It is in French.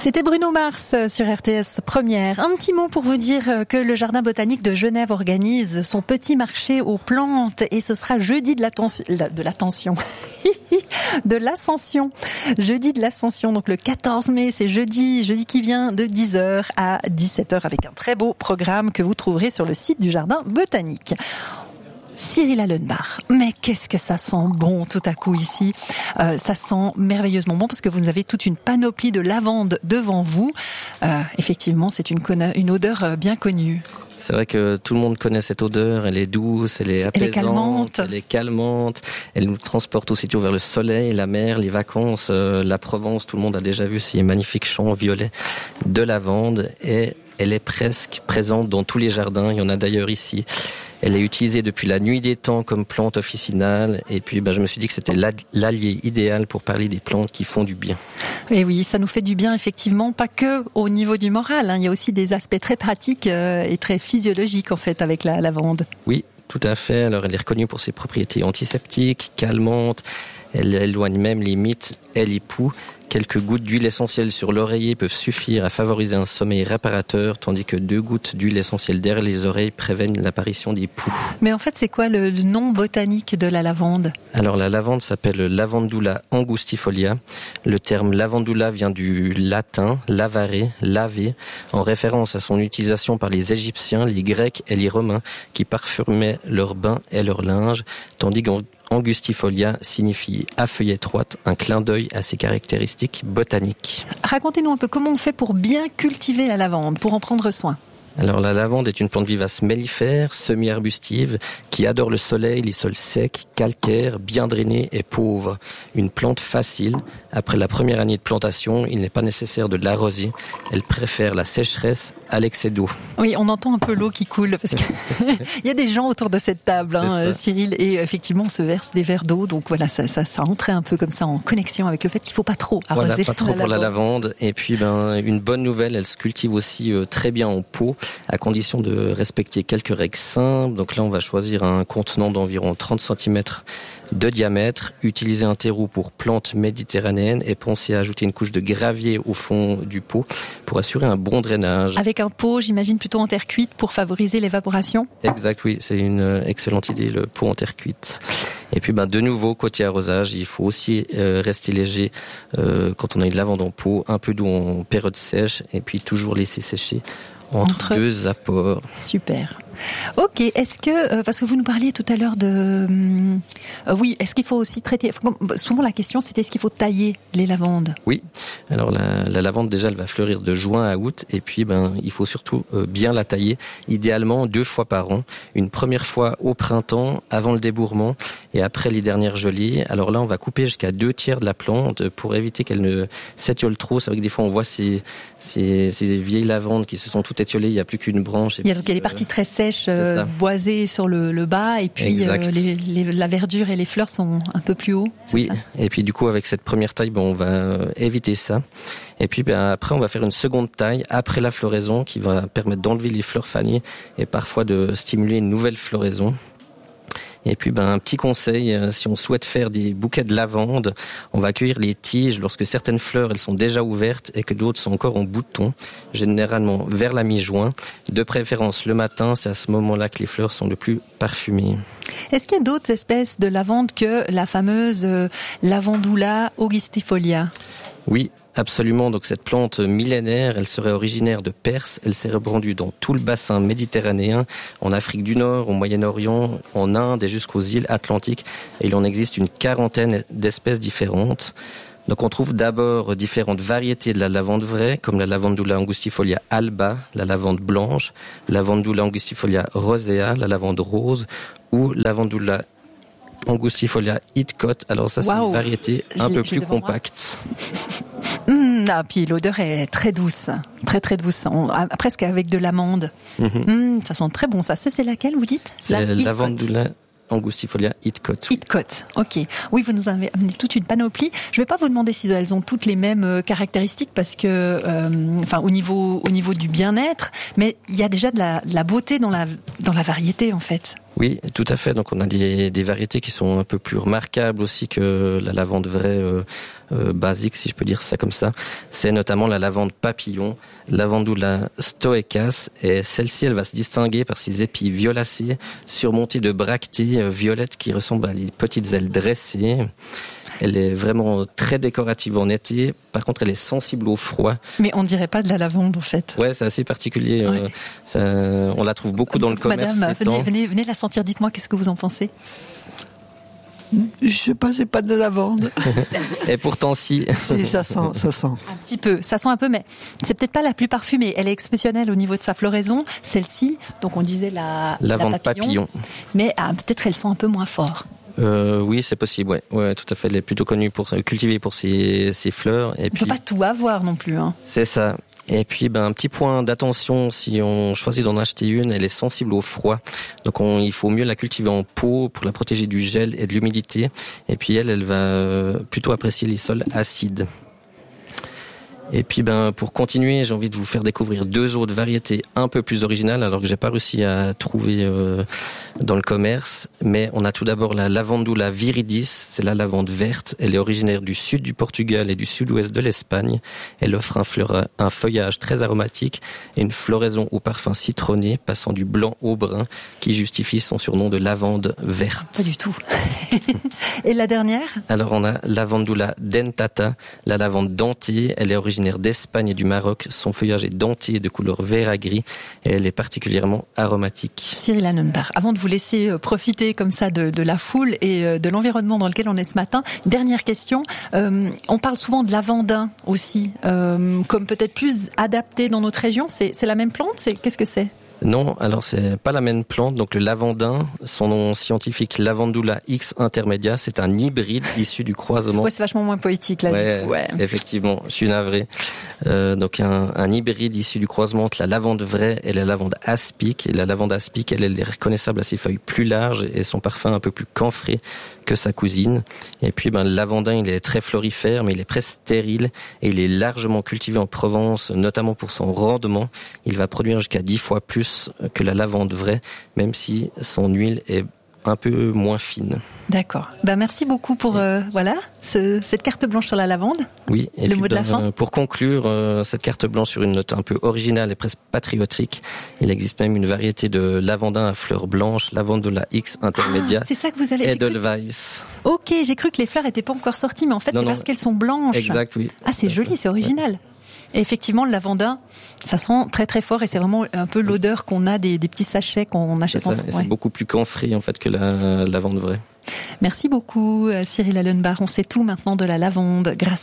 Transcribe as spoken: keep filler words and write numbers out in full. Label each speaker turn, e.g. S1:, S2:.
S1: C'était Bruno Mars sur R T S Première. Un petit mot pour vous dire que le Jardin botanique de Genève organise son petit marché aux plantes et ce sera jeudi de l'attention, de l'attention, de l'Ascension. Jeudi de l'Ascension, donc le quatorze mai, c'est jeudi, jeudi qui vient de dix heures à dix-sept heures avec un très beau programme que vous trouverez sur le site du Jardin botanique. Cyril Allenbach, mais qu'est-ce que ça sent bon tout à coup ici. Euh, ça sent merveilleusement bon parce que vous avez toute une panoplie de lavande devant vous. Euh, effectivement, c'est une, une odeur bien connue.
S2: C'est vrai que tout le monde connaît cette odeur, elle est douce, elle est apaisante,
S1: elle est calmante,
S2: elle est calmante, elle nous transporte aussitôt vers le soleil, la mer, les vacances, euh, la Provence, tout le monde a déjà vu ces magnifiques champs violets de lavande et elle est presque présente dans tous les jardins, il y en a d'ailleurs ici. Elle est utilisée depuis la nuit des temps comme plante officinale et puis ben, je me suis dit que c'était l'allié idéal pour parler des plantes qui font du bien.
S1: Et oui, ça nous fait du bien effectivement, pas que au niveau du moral, hein. Il y a aussi des aspects très pratiques euh, et très physiologiques en fait avec la lavande.
S2: Oui, tout à fait. Alors elle est reconnue pour ses propriétés antiseptiques, calmantes, elle éloigne même les mites et les poux. Quelques gouttes d'huile essentielle sur l'oreiller peuvent suffire à favoriser un sommeil réparateur, tandis que deux gouttes d'huile essentielle derrière les oreilles préviennent l'apparition des poux.
S1: Mais en fait, c'est quoi le, le nom botanique de la lavande ?
S2: Alors la lavande s'appelle Lavandula angustifolia. Le terme lavandula vient du latin lavare, laver, en référence à son utilisation par les Égyptiens, les Grecs et les Romains qui parfumaient leurs bains et leur linge, tandis qu'en Angustifolia signifie à feuille étroite, un clin d'œil à ses caractéristiques botaniques.
S1: Racontez-nous un peu comment on fait pour bien cultiver la lavande, pour en prendre soin.
S2: Alors la lavande est une plante vivace mellifère, semi-arbustive, qui adore le soleil, les sols secs, calcaires, bien drainés et pauvres. Une plante facile. Après la première année de plantation, il n'est pas nécessaire de l'arroser. Elle préfère la sécheresse à l'excès d'eau.
S1: Oui, on entend un peu l'eau qui coule, parce qu'il y a des gens autour de cette table, hein, Cyril, et effectivement on se verse des verres d'eau, donc voilà, ça, ça, ça entrait un peu comme ça en connexion avec le fait qu'il ne faut pas trop arroser.
S2: Voilà, pas trop
S1: la
S2: pour
S1: lavande.
S2: la lavande. Et puis ben, une bonne nouvelle, elle se cultive aussi euh, très bien en pot, à condition de respecter quelques règles simples. Donc là, on va choisir un contenant d'environ trente centimètres de diamètre, utiliser un terreau pour plantes méditerranéennes et penser à ajouter une couche de gravier au fond du pot pour assurer un bon drainage.
S1: Avec un pot, j'imagine, plutôt en terre cuite pour favoriser l'évaporation ?
S2: Exact, oui, c'est une excellente idée, le pot en terre cuite. Et puis, ben, de nouveau, côté arrosage, il faut aussi euh, rester léger euh, quand on a une lavande en pot, un peu d'eau en période sèche et puis toujours laisser sécher entre, entre deux apports.
S1: Super. Ok, est-ce que, euh, parce que vous nous parliez tout à l'heure de... Euh, oui, est-ce qu'il faut aussi traiter... Souvent la question c'était est-ce qu'il faut tailler les lavandes ?
S2: Oui, alors la, la lavande déjà elle va fleurir de juin à août et puis ben il faut surtout euh, bien la tailler, idéalement deux fois par an. Une première fois au printemps, avant le débourrement et après les dernières gelées. Alors là on va couper jusqu'à deux tiers de la plante pour éviter qu'elle ne s'étiole trop. C'est vrai que des fois on voit ces, ces, ces vieilles lavandes qui se sont toutes étiolées, il n'y a plus qu'une branche. Et
S1: il y a
S2: puis,
S1: donc il y a des parties très sèches, euh, boisées sur le, le bas et puis euh, les, les, la verdure et les fleurs sont un peu plus haut.
S2: Oui,
S1: ça
S2: et puis du coup avec cette première taille, bon, on va éviter ça. Et puis ben, après on va faire une seconde taille après la floraison qui va permettre d'enlever les fleurs fanées et parfois de stimuler une nouvelle floraison. Et puis, ben, un petit conseil, si on souhaite faire des bouquets de lavande, on va cueillir les tiges lorsque certaines fleurs, elles sont déjà ouvertes et que d'autres sont encore en bouton, généralement vers la mi-juin. De préférence le matin, c'est à ce moment-là que les fleurs sont le plus parfumées.
S1: Est-ce qu'il y a d'autres espèces de lavande que la fameuse euh, Lavandula angustifolia ?
S2: Oui. Absolument, donc cette plante millénaire, elle serait originaire de Perse, elle s'est répandue dans tout le bassin méditerranéen, en Afrique du Nord, au Moyen-Orient, en Inde et jusqu'aux îles Atlantiques, et il en existe une quarantaine d'espèces différentes. Donc on trouve d'abord différentes variétés de la lavande vraie, comme la Lavandula angustifolia alba, la lavande blanche, la Lavandula angustifolia rosea, la lavande rose, ou Lavandula Angustifolia Hitchcock. Alors ça, c'est wow. Une variété un peu plus compacte.
S1: Mmh, ah, puis l'odeur est très douce, très très douce, on, ah, presque avec de l'amande. Mm-hmm. Mmh, ça sent très bon. Ça, ça c'est laquelle vous dites ?
S2: C'est la Lavandula Angustifolia Hitchcock.
S1: Hitchcock, ok. Oui, vous nous avez amené toute une panoplie. Je ne vais pas vous demander si elles ont toutes les mêmes caractéristiques parce que, euh, enfin, au niveau au niveau du bien-être, mais il y a déjà de la, de la beauté dans la dans la variété en fait.
S2: Oui, tout à fait. Donc on a des, des variétés qui sont un peu plus remarquables aussi que la lavande vraie euh, euh, basique, si je peux dire ça comme ça. C'est notamment la lavande papillon, Lavandula stoecas, et celle-ci, elle va se distinguer par ses épis violacés, surmontés de bractées euh, violettes qui ressemblent à des petites ailes dressées. Elle est vraiment très décorative en été. Par contre, elle est sensible au froid.
S1: Mais on dirait pas de la lavande, en fait.
S2: Ouais, c'est assez particulier. Ouais. Euh, ça, on la trouve beaucoup dans le commerce.
S1: Madame, venez, venez, venez la sentir. Dites-moi, qu'est-ce que vous en pensez?
S3: Je sais pas, c'est pas de la lavande.
S2: Et pourtant, si.
S3: Si, ça sent, ça sent.
S1: Un petit peu, ça sent un peu, mais c'est peut-être pas la plus parfumée. Elle est exceptionnelle au niveau de sa floraison. Celle-ci, donc on disait la
S2: lavande
S1: la papillon,
S2: papillon.
S1: Mais ah, peut-être elle sent un peu moins fort.
S2: Euh, oui, c'est possible, ouais. Ouais, tout à fait. Elle est plutôt connue pour, cultivée pour ses, ses fleurs. Et
S1: on
S2: puis,
S1: peut pas tout avoir non plus, hein.
S2: C'est ça. Et puis, ben, un petit point d'attention, si on choisit d'en acheter une, elle est sensible au froid. Donc, on, il faut mieux la cultiver en pot pour la protéger du gel et de l'humidité. Et puis, elle, elle va plutôt apprécier les sols acides. Et puis, ben, pour continuer, j'ai envie de vous faire découvrir deux autres variétés un peu plus originales, alors que j'ai pas réussi à trouver euh, dans le commerce. Mais on a tout d'abord la Lavandula viridis, c'est la lavande verte. Elle est originaire du sud du Portugal et du sud-ouest de l'Espagne. Elle offre un, fleur, un feuillage très aromatique et une floraison au parfum citronné, passant du blanc au brun, qui justifie son surnom de lavande verte.
S1: Pas du tout. Et la dernière?
S2: Alors, on a Lavandula dentata, la lavande dentée. Elle est originaire d'Espagne et du Maroc. Son feuillage est denté de couleur vert à gris et elle est particulièrement aromatique.
S1: Cyril Allenbach, avant de vous laisser profiter comme ça de, de la foule et de l'environnement dans lequel on est ce matin, dernière question. Euh, on parle souvent de lavandin aussi, euh, comme peut-être plus adapté dans notre région. C'est, c'est la même plante? C'est, qu'est-ce que c'est?
S2: Non, alors c'est pas la même plante. Donc le lavandin, son nom scientifique Lavandula X intermedia, c'est un hybride issu du croisement.
S1: Ouais, c'est vachement moins poétique là.
S2: Ouais,
S1: du coup, ouais.
S2: Effectivement, je suis navré. Euh, donc un, un hybride issu du croisement entre la lavande vraie et la lavande aspic. Et la lavande aspic, elle, elle est reconnaissable à ses feuilles plus larges et son parfum un peu plus camphré que sa cousine. Et puis ben, le lavandin, il est très florifère, mais il est presque stérile et il est largement cultivé en Provence, notamment pour son rendement. Il va produire jusqu'à dix fois plus que la lavande vraie, même si son huile est un peu moins fine.
S1: D'accord. Ben merci beaucoup pour euh, voilà ce, cette carte blanche sur la lavande.
S2: Oui. Et
S1: le
S2: puis,
S1: mot de
S2: ben,
S1: la fin.
S2: Pour conclure euh, cette carte blanche sur une note un peu originale et presque patriotique, il existe même une variété de lavandin à fleurs blanches, Lavandula X intermedia.
S1: Ah, c'est ça que vous avez.
S2: Edelweiss.
S1: Ok, j'ai cru que les fleurs étaient pas encore sorties, mais en fait
S2: non,
S1: c'est
S2: non.
S1: parce qu'elles sont blanches.
S2: Exact, oui.
S1: Ah, c'est joli, c'est original. Ouais. Et effectivement, le lavandin, ça sent très très fort et c'est vraiment un peu l'odeur qu'on a des, des petits sachets qu'on achète
S2: c'est
S1: en
S2: France.
S1: Ouais.
S2: C'est beaucoup plus camphré en fait que la lavande vraie.
S1: Merci beaucoup Cyril Allenbach. On sait tout maintenant de la lavande grâce